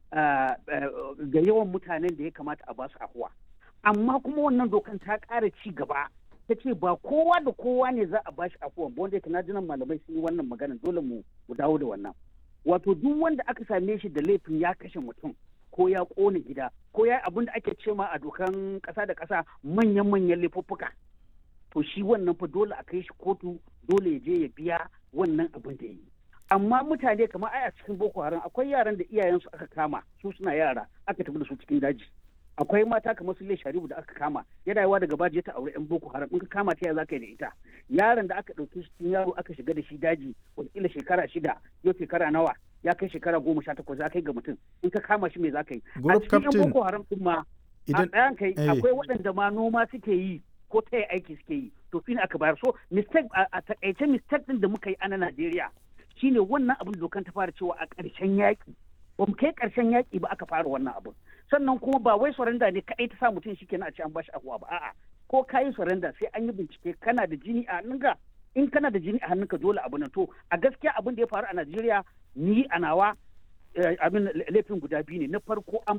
ga yawan mutanen da ya kamata a basu afuwa. Amma kuma wannan dokan ta ƙara ci gaba ta ce ba kowa da kowa ne za a bashi afuwa ba, wanda yake na jinan malamai sun yi wannan magana, dole mu dawo da wannan. Wato duk wanda aka same shi da laifin ya kashe mutum ko ya ƙone gida ko ya abin da ake cema a dokan ƙasa da ƙasa manyan laifuffuka, to shi wannan fa dole a kai shi kotu, dole ya je ya biya wannan abin da ya yi. Amma mutane kamar a cikin Boko Haram akwai yaran da iyayensu aka kama su suna yara aka tafi da su cikin daji. Akwai mata kamar su Sharibu da aka kama yana yawa daga baji ta aure yan Boko Haram, in ka kama ta ya za ka yi da ita. Yaron da aka ɗauki shi cikin yaro aka shiga da shi daji wataƙila shekara 6 yau shekara nawa ya kai shekara 18 za ka yi ga mutum, in ka kama shi me za ka yi. A cikin yan Boko Haram din ma a ɗayan kai akwai waɗanda ma noma suke yi ko ta aiki suke yi, to shi ne aka bayar. So mistake a takaice mistake din da muka yi a Najeriya shine wannan abin dokan ta fara cewa a ƙarshen yaƙi, ba mu kai ƙarshen yaƙi ba aka fara wannan abin. Sannan kuma ba wai surrender ne kaɗai ta sa mutum shi kenan a ce an bashi afuwa ba, a'a ko ka yi surrender sai an yi bincike kana da jini a hannunka, in kana da jini a hannunka dole abu nan. To a gaskiya abin da ya faru a Najeriya ni a nawa abin laifin guda biyu ne. Na farko an